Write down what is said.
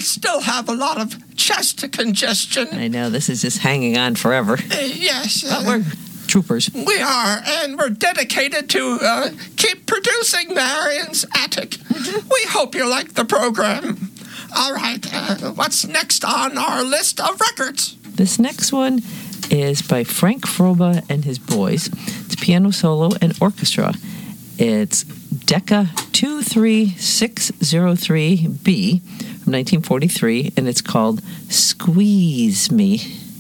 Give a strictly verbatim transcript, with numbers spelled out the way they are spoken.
still have a lot of chest congestion. I know, this is just hanging on forever. Uh, yes. But Uh, we're troopers. we are, and we're dedicated to uh, keep producing Marion's Attic. We hope you like the program. All right, uh, what's next on our list of records? This next one is by Frank Froba and his boys. It's piano solo and orchestra. It's Decca two three six zero three B from nineteen forty-three, and it's called Squeeze Me.